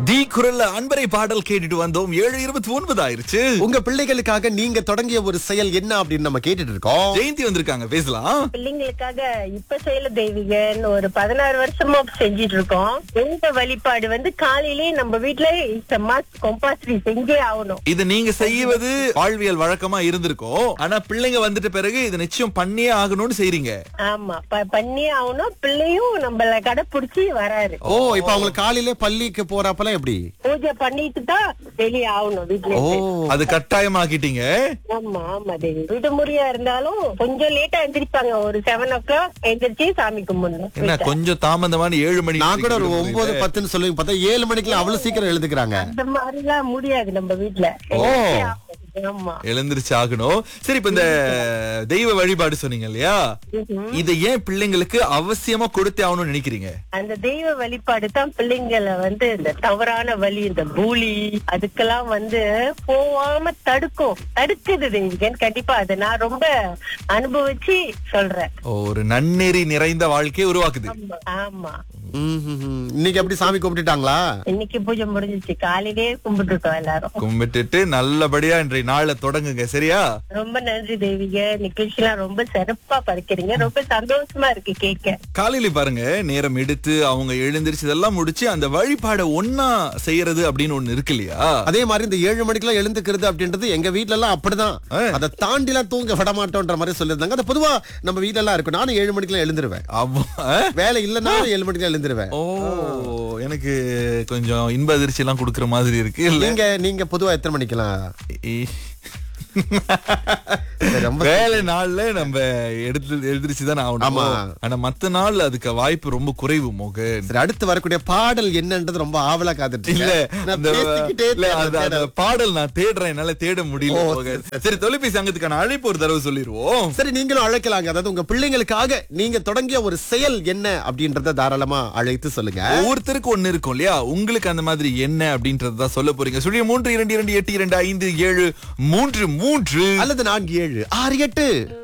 தி குரல்ல அன்பரை பாடல் கேட்டுட்டு வந்தோம். 7:29 ஆயிருச்சு. உங்க பிள்ளைகளுக்காக நீங்க தொடங்கிய ஒரு செயல் என்ன அப்படின்னு நம்ம கேட்டுட்டு இருக்கோம். ஜெயந்தி வந்திருக்காங்க, பேசலாம். பிள்ளைங்களுக்காக இப்ப செய்யல தெய்வீகன் ஒரு 16 வருஷமா செஞ்சிட்டு இருக்கோம். இந்த வழிபாடு காலையிலே நம்ம வீட்டுல கம்பல்சரி செஞ்சே ஆகணும். இது நீங்க செய்வது வாழ்வியல் வழக்கமா இருந்திருக்கும். ஆனா பிள்ளைங்க வந்துட்ட பிறகு இது நிச்சயம் பண்ணியே ஆகணும்னு செய்றீங்க. ஆமா, பண்ணியே ஆகணும். பிள்ளையும் நம்மள கடைபிடிச்சி வராரு. ஓ, இப்ப அவங்களுக்கு காலையில பள்ளிக்கு போறப்பலாம் எப்படி பூஜை பண்ணிட்டு தான் வெளியே ஆகணும் வீட்டுல. அது கட்டாயமாக்கிட்டீங்க. ஆமா ஆமா தேவி. விடுமுறையா இருந்தாலும் கொஞ்சம் லேட்டா எந்திரிப்பாங்க. ஒரு 7 o'clock எந்திரிச்சு சாமி கும்பிடணும். என்ன கொஞ்சம் தாமதமான 7 மணி? நான் கூட ஒரு 9-10 சொல்லுவீங்க, பார்த்தா 7 மணிக்குலாம் அவ்வளவு சீக்கிரம் எழுதுக்கிறாங்க. அந்த மாதிரி எல்லாம் முடியாது நம்ம வீட்டுல. ஆமா, எழுந்திருச்சு ஆகணும். சரி, இப்ப இந்த தெய்வ வழிபாடு சொன்னீங்க இல்லையா, இதை ஏன் பிள்ளைங்களுக்கு அவசியமா கொடுத்தே ஆகணும்னு நினைக்கிறீங்க? அந்த தெய்வ வழிபாடு தான் பிள்ளைங்களை இந்த தவறான வழி, இந்த பூலி அதுக்கெல்லாம் போகாம தடுக்குது தெய்வீகன். கண்டிப்பா அதை நான் ரொம்ப அனுபவிச்சு சொல்றேன். ஒரு நன்னெறி நிறைந்த வாழ்க்கையை உருவாக்குது. ஆமா. இன்னைக்கு எப்படி சாமி கும்பிட்டுட்டாங்களா? இன்னைக்கு பூஜை முடிஞ்சிச்சு. காலையிலேயே கும்பிட்டுட்டோம் எல்லாரும். கும்பிட்டுட்டு நல்லபடியா இன்றைய நாளை தொடங்குங்க. சரியா? ரொம்ப நன்றி தெய்வீக. நிகழ்ச்சி எல்லாம் ரொம்ப சிறப்பா பறிக்கிறீங்க. ரொம்ப சந்தோஷமா இருக்கு கேட்க. காலையில பாருங்க, நேரம் எடுத்து அவங்க எழுந்திருச்சு இதெல்லாம் முடிச்சு அந்த வழிபாடை ஒன்னா செய்யறது அப்படின்னு ஒண்ணு இருக்கு இல்லையா? அதே மாதிரி இந்த 7 மணிக்கெல்லாம் எழுந்துக்கிறது அப்படின்றது எங்க வீட்டுல எல்லாம் அப்படிதான். அதை தாண்டி எல்லாம் தூங்க விட மாட்டோம்ன்ற மாதிரி சொல்லிருந்தாங்க. அது பொதுவா நம்ம வீட்டுல எல்லாம் இருக்கும். நானும் 7 மணிக்கெல்லாம் எழுந்துருவேன். வேலை இல்லைன்னா 7 மணிக்கெல்லாம் எழுந்துருவேன். ஓ, எனக்கு கொஞ்சம் இன்ப அதிர்ச்சி எல்லாம் கொடுக்கற மாதிரி இருக்கு. நீங்க பொதுவா எத்தனை மணிக்கெல்லாம்? வேலை நாள்ல நம்ம எழுந்திருச்சுதான் ஆகணும். ஆனா மத்த நாள் அதுக்கு வாய்ப்பு ரொம்ப குறைவு. மோகன், அடுத்து வரக்கூடிய பாடல் என்னன்றது ரொம்ப ஆவலா காத்துட்டு இல்ல, பாடல் நான் தேடுறேன், என்னால தேட முடியல. சரி, தொலைபேசி அங்கத்துக்கான அழைப்பு ஒரு தடவை சொல்லிடுவோம். சரி, நீங்களும் அழைக்கலாங்க. அதாவது உங்க பிள்ளைங்களுக்காக நீங்க தொடங்கிய ஒரு செயல் என்ன அப்படின்றத தாராளமா அழைத்து சொல்லுங்க. ஒவ்வொருத்தருக்கு ஒண்ணு இருக்கும் இல்லையா? உங்களுக்கு அந்த மாதிரி என்ன அப்படின்றதான் சொல்ல போறீங்க. 322282573 அல்லது 4768